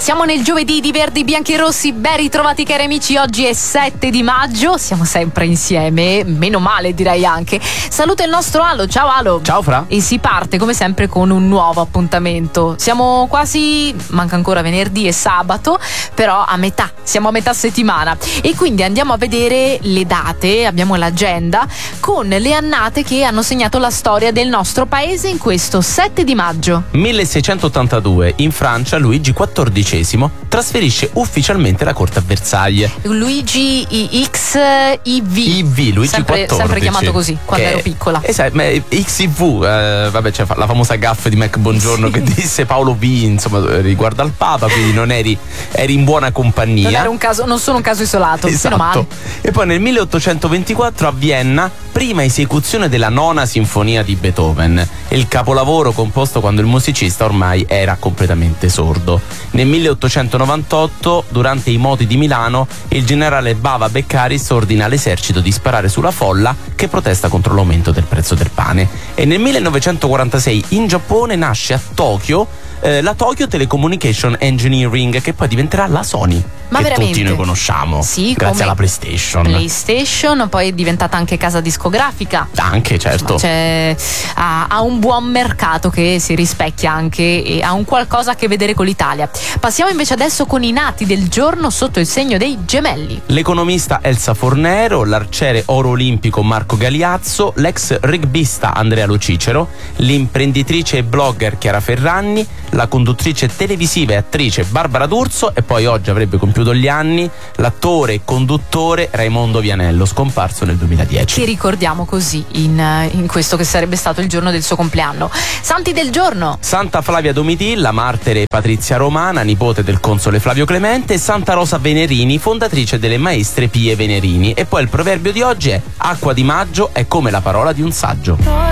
Siamo nel giovedì di Verdi, Bianchi e Rossi. Ben ritrovati cari amici, oggi è 7 di maggio, siamo sempre insieme, meno male direi anche. Saluto il nostro Alo, ciao Alo. Ciao Fra. E si parte come sempre con un nuovo appuntamento. Siamo quasi, manca ancora venerdì e sabato, però siamo a metà settimana. E quindi andiamo a vedere le date, abbiamo l'agenda con le annate che hanno segnato la storia del nostro paese in questo 7 di maggio. 1682, in Francia Luigi XIV trasferisce ufficialmente la corte a Versailles. Luigi XIV. Luigi sempre XIV. Chiamato così quando ero piccola. XIV, vabbè, c'è la famosa gaffe di Mac Bongiorno che disse Paolo V, insomma, riguardo al Papa, quindi non eri in buona compagnia. Non sono un caso isolato, esatto. meno male. E poi nel 1824 a Vienna, prima esecuzione della nona sinfonia di Beethoven, il capolavoro composto quando il musicista ormai era completamente sordo. Nel 1898, durante i moti di Milano, il generale Bava Beccaris ordina all'esercito di sparare sulla folla che protesta contro l'aumento del prezzo del pane. E nel 1946 in Giappone nasce a Tokyo la Tokyo Telecommunication Engineering, che poi diventerà la Sony. Ma che veramente? tutti noi conosciamo, sì, grazie alla PlayStation. Poi è diventata anche casa discografica. Anche, certo. Ha un buon mercato che si rispecchia anche e ha un qualcosa a che vedere con l'Italia. Passiamo invece adesso con i nati del giorno sotto il segno dei gemelli. L'economista Elsa Fornero, l'arciere oro olimpico Marco Galeazzo, l'ex rugbista Andrea Lo Cicero, l'imprenditrice e blogger Chiara Ferragni, la conduttrice televisiva e attrice Barbara D'Urso e poi oggi avrebbe compiuto gli anni l'attore e conduttore Raimondo Vianello, scomparso nel 2010. Che ricordiamo così in questo che sarebbe stato il giorno del suo compleanno. Santi del giorno: Santa Flavia Domitilla, martere patrizia romana, nipote del console Flavio Clemente, e Santa Rosa Venerini, fondatrice delle Maestre Pie Venerini. E poi il proverbio di oggi è: acqua di maggio è come la parola di un saggio.